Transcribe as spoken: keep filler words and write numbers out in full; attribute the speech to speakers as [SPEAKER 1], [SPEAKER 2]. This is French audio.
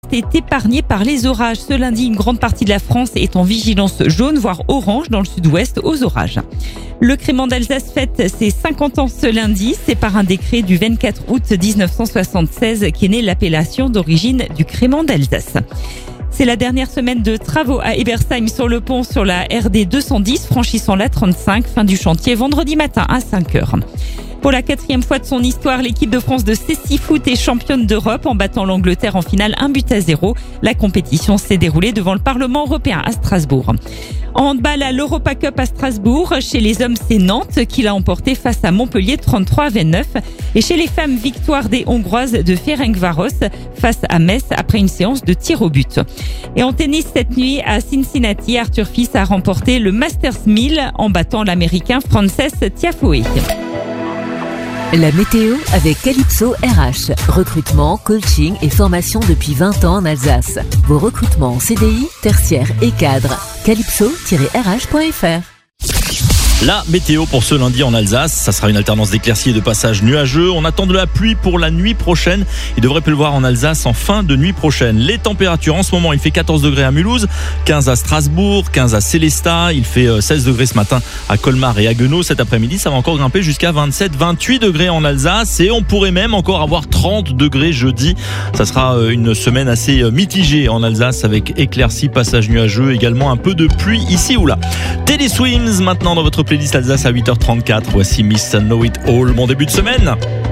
[SPEAKER 1] est épargné par les orages. Ce lundi, une grande partie de la France est en vigilance jaune, voire orange dans le sud-ouest aux orages. Le Crémant d'Alsace fête ses cinquante ans ce lundi. C'est par un décret du vingt-quatre août dix-neuf cent soixante-seize qu'est née l'appellation d'origine du Crémant d'Alsace. C'est la dernière semaine de travaux à Ebersheim sur le pont sur la R D deux cent dix, franchissant la trente-cinq. Fin du chantier vendredi matin à cinq heures. Pour la quatrième fois de son histoire, l'équipe de France de cécifoot est championne d'Europe en battant l'Angleterre en finale un but à zéro. La compétition s'est déroulée devant le Parlement européen à Strasbourg. En handball à l'Europa Cup à Strasbourg, chez les hommes, c'est Nantes qui l'a emporté face à Montpellier trente-trois à vingt-neuf. Et chez les femmes, victoire des Hongroises de Ferencváros face à Metz après une séance de tir au but. Et en tennis cette nuit à Cincinnati, Arthur Fils a remporté le Masters mille en battant l'Américain Frances Tiafoe.
[SPEAKER 2] La météo avec Calypso R H. Recrutement, coaching et formation depuis vingt ans en Alsace. Vos recrutements en C D I, tertiaire et cadre. calypso tiret r h point f r.
[SPEAKER 3] La météo pour ce lundi en Alsace, ça sera une alternance d'éclaircies et de passages nuageux. On attend de la pluie pour la nuit prochaine. Il devrait pleuvoir en Alsace en fin de nuit prochaine. Les températures en ce moment, il fait quatorze degrés à Mulhouse, quinze à Strasbourg, quinze à Sélestat. Il fait seize degrés ce matin à Colmar et à Haguenau. Cet après-midi, ça va encore grimper jusqu'à vingt-sept, vingt-huit degrés en Alsace. Et on pourrait même encore avoir trente degrés jeudi. Ça sera une semaine assez mitigée en Alsace avec éclaircies, passages nuageux, également un peu de pluie ici ou là. Teddy Swims maintenant dans votre playlist Alsace à huit heures trente-quatre. Voici Miss Know It All. Bon début de semaine.